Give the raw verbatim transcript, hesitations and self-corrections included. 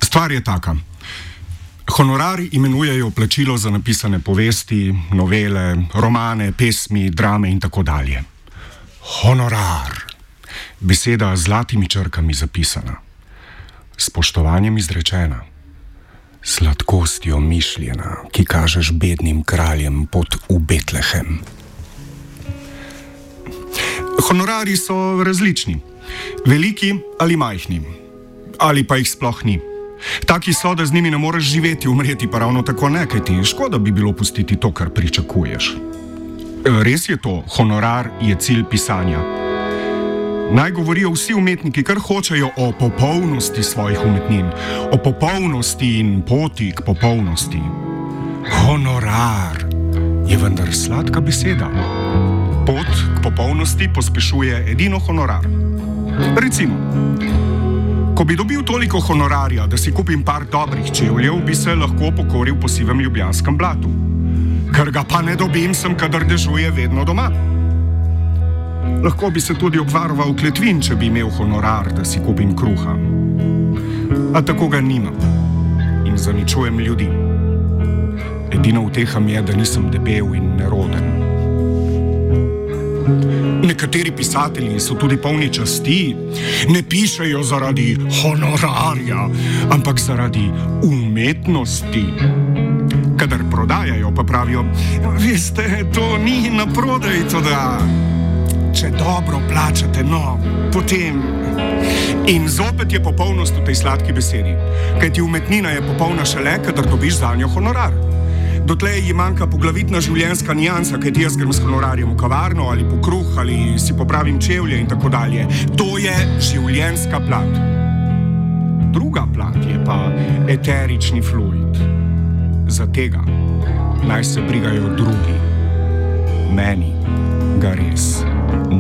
Stvar je taka. Honorari imenujejo plačilo za napisane povesti, novele, romane, pesmi, drame in tako dalje. Honorar. Beseda z zlatimi črkami zapisana. Spoštovanjem izrečena. Sladkostjo mišljena, ki kažeš bednim kraljem pot v Betlehem. Honorari so različni. Veliki ali majhni. Ali pa jih sploh ni. Taki so, da z njimi ne moreš živeti, umreti pa ravno tako ne, kaj ti škoda bi bilo pustiti to, kar pričakuješ. Res je to, honorar je cilj pisanja. Naj govorijo vsi umetniki, kar hočejo o popolnosti svojih umetnin, o popolnosti in poti k popolnosti. Honorar je vendar sladka beseda. Pot k popolnosti pospešuje edino honorar. Recimo, ko bi dobil toliko honorarja, da si kupim par dobrih čevljev, bi se lahko pokoril po sivem ljubljanskem blatu. Ker ga pa ne dobim, sem kadar dežuje vedno doma. Lahko bi se tudi obvaroval kletvin, če bi imel honorar, da si kupim kruha. A tako ga nimam in zaničujem ljudi. Edina uteha mi je, da nisem debel in neroden. Nekateri pisatelji so tudi polni časti, ne pišejo zaradi honorarja, ampak zaradi umetnosti. Kadar prodajajo, pa pravijo, veste, to ni na prodaj, toda če dobro plačate, no, potem... In zopet je popolnost v tej sladki besedi, kajti umetnina je popolna šele, kadar dobiš zanjo honorar. Dotlej ji manjka poglavitna življenjska nijansa, kajti jaz grem s honorarjem v kavarno ali po kruh ali si popravim čevlje in tako dalje. To je življenjska plat. Druga plat je pa eterični fluid. Za tega naj se brigajo drugi. Meni